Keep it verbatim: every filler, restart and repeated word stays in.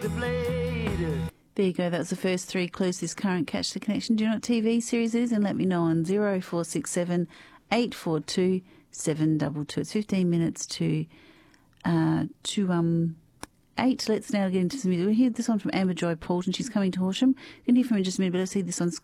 the blade. There you go. That was the first three clues this current Catch the Connection. Do you know what T V series is? And let me know on zero four six seven eight four two seven two two. It's fifteen minutes to uh, to um eight. Let's now get into some music. We'll hear this one from Amber Joy Porter, and she's coming to Horsham. You can hear from her in just a minute, but let's see this one's